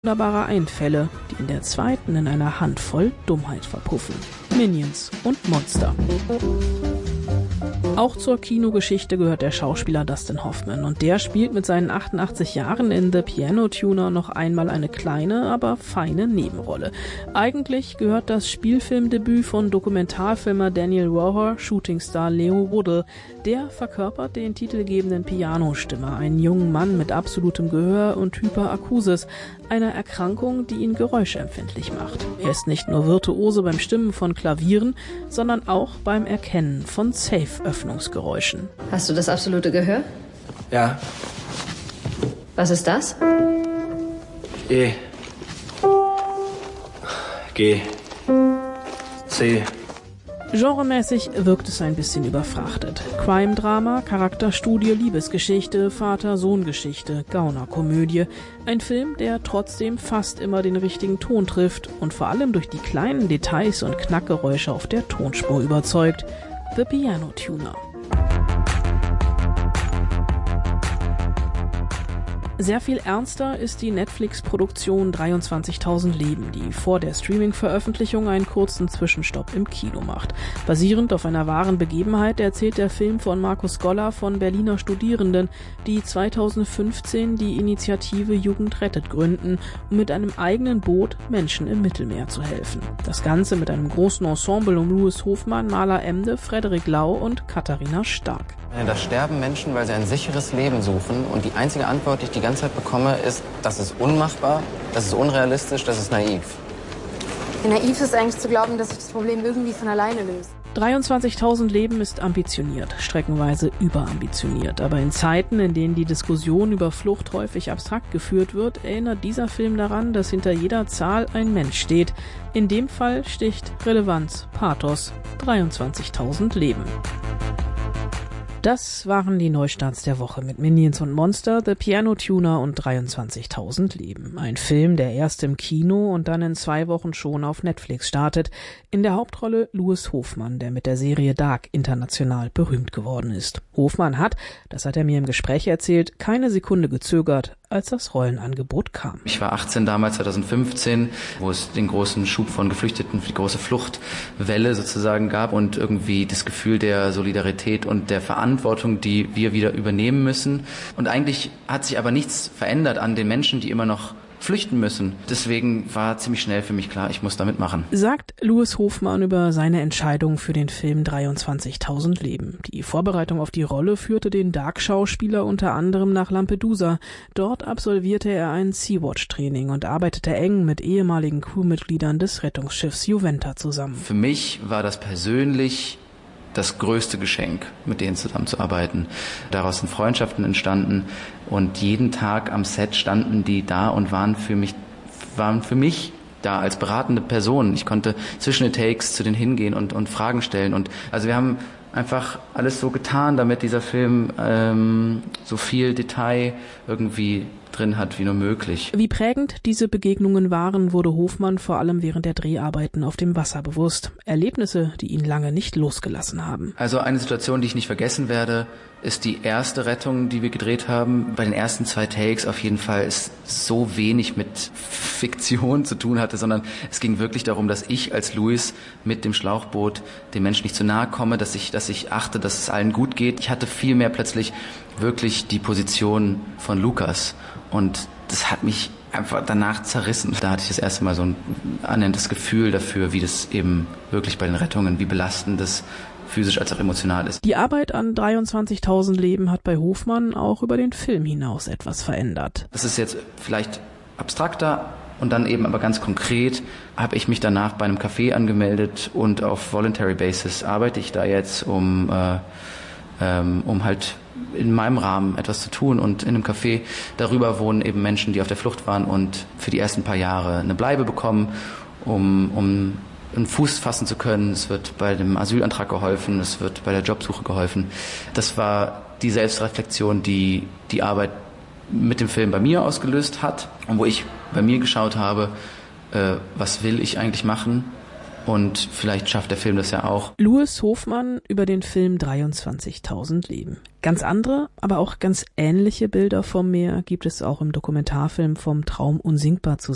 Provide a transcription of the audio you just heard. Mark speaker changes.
Speaker 1: wunderbare Einfälle, die in der zweiten in einer Handvoll Dummheit verpuffen. Minions und Monster. Auch zur Kinogeschichte gehört der Schauspieler Dustin Hoffman und der spielt mit seinen 88 Jahren in The Piano Tuner noch einmal eine kleine, aber feine Nebenrolle. Eigentlich gehört das Spielfilmdebüt von Dokumentarfilmer Daniel Roher Shootingstar Leo Woodle. Der verkörpert den titelgebenden Pianostimmer, einen jungen Mann mit absolutem Gehör und Hyperakusis, einer Erkrankung, die ihn geräuschempfindlich macht. Er ist nicht nur Virtuose beim Stimmen von Klavieren, sondern auch beim Erkennen von Safe-Öffnungsgeräuschen.
Speaker 2: Hast du das absolute Gehör?
Speaker 3: Ja.
Speaker 2: Was ist das?
Speaker 3: E. G. C.
Speaker 1: Genremäßig wirkt es ein bisschen überfrachtet. Crime-Drama, Charakterstudie, Liebesgeschichte, Vater-Sohn-Geschichte, Gaunerkomödie. Ein Film, der trotzdem fast immer den richtigen Ton trifft und vor allem durch die kleinen Details und Knackgeräusche auf der Tonspur überzeugt. The Piano Tuner. Sehr viel ernster ist die Netflix-Produktion 23.000 Leben, die vor der Streaming-Veröffentlichung einen kurzen Zwischenstopp im Kino macht. Basierend auf einer wahren Begebenheit erzählt der Film von Markus Goller von Berliner Studierenden, die 2015 die Initiative Jugend rettet gründen, um mit einem eigenen Boot Menschen im Mittelmeer zu helfen. Das Ganze mit einem großen Ensemble um Louis Hofmann, Maler Emde, Frederik Lau und Katharina Stark.
Speaker 4: Da sterben Menschen, weil sie ein sicheres Leben suchen. Und die einzige Antwort, die ich die ganze Zeit bekomme, ist, das ist unmachbar, das ist unrealistisch, das ist naiv.
Speaker 5: Naiv ist eigentlich zu glauben, dass sich das Problem irgendwie von alleine löst.
Speaker 1: 23.000 Leben ist ambitioniert, streckenweise überambitioniert. Aber in Zeiten, in denen die Diskussion über Flucht häufig abstrakt geführt wird, erinnert dieser Film daran, dass hinter jeder Zahl ein Mensch steht. In dem Fall sticht Relevanz, Pathos, 23.000 Leben. Das waren die Neustarts der Woche mit Minions und Monster, The Piano Tuner und 23.000 Leben. Ein Film, der erst im Kino und dann in 2 Wochen schon auf Netflix startet. In der Hauptrolle Louis Hofmann, der mit der Serie Dark international berühmt geworden ist. Hofmann hat, das hat er mir im Gespräch erzählt, keine Sekunde gezögert, als das Rollenangebot kam.
Speaker 4: Ich war 18 damals, 2015, wo es den großen Schub von Geflüchteten, die große Fluchtwelle sozusagen gab und irgendwie das Gefühl der Solidarität und der Verantwortung, die wir wieder übernehmen müssen. Und eigentlich hat sich aber nichts verändert an den Menschen, die immer noch flüchten müssen. Deswegen war ziemlich schnell für mich klar, ich muss da mitmachen.
Speaker 1: Sagt Louis Hofmann über seine Entscheidung für den Film 23.000 Leben. Die Vorbereitung auf die Rolle führte den Dark-Schauspieler unter anderem nach Lampedusa. Dort absolvierte er ein Sea-Watch-Training und arbeitete eng mit ehemaligen Crewmitgliedern des Rettungsschiffs Juventa zusammen.
Speaker 4: Für mich war das persönlich das größte Geschenk, mit denen zusammenzuarbeiten. Daraus sind Freundschaften entstanden und jeden Tag am Set standen die da und waren für mich da als beratende Person. Ich konnte zwischen den Takes zu denen hingehen und Fragen stellen. Und also wir haben einfach alles so getan, damit dieser Film so viel Detail irgendwie drin hat wie nur möglich.
Speaker 1: Wie prägend diese Begegnungen waren, wurde Hofmann vor allem während der Dreharbeiten auf dem Wasser bewusst. Erlebnisse, die ihn lange nicht losgelassen haben.
Speaker 4: Also eine Situation, die ich nicht vergessen werde, ist die erste Rettung, die wir gedreht haben. Bei den ersten 2 Takes auf jeden Fall ist so wenig mit Fiktion zu tun hatte, sondern es ging wirklich darum, dass ich als Louis mit dem Schlauchboot dem Menschen nicht zu nahe komme, dass ich achte, dass es allen gut geht. Ich hatte viel mehr plötzlich wirklich die Position von Lukas und das hat mich einfach danach zerrissen. Da hatte ich das erste Mal so ein annäherndes Gefühl dafür, wie das eben wirklich bei den Rettungen, wie belastend das physisch als auch emotional ist.
Speaker 1: Die Arbeit an 23.000 Leben hat bei Hofmann auch über den Film hinaus etwas verändert.
Speaker 4: Das ist jetzt vielleicht abstrakter und dann eben aber ganz konkret habe ich mich danach bei einem Café angemeldet und auf Voluntary Basis arbeite ich da jetzt, um halt in meinem Rahmen etwas zu tun. Und in einem Café darüber wohnen eben Menschen, die auf der Flucht waren und für die ersten paar Jahre eine Bleibe bekommen, um einen Fuß fassen zu können. Es wird bei dem Asylantrag geholfen, es wird bei der Jobsuche geholfen. Das war die Selbstreflexion, die die Arbeit mit dem Film bei mir ausgelöst hat und wo ich bei mir geschaut habe, was will ich eigentlich machen? Und vielleicht schafft der Film das ja auch.
Speaker 1: Louis Hofmann über den Film 23.000 Leben. Ganz andere, aber auch ganz ähnliche Bilder vom Meer gibt es auch im Dokumentarfilm Vom Traum unsinkbar zu